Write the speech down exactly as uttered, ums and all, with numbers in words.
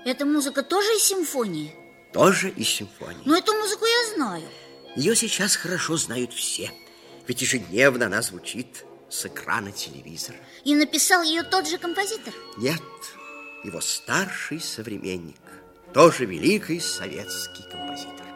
Эта музыка тоже из симфонии? Тоже из симфонии. Но эту музыку я знаю. Ее сейчас хорошо знают все. Ведь ежедневно она звучит с экрана телевизора. И написал ее тот же композитор? Нет, его старший современник. Тоже великий советский композитор.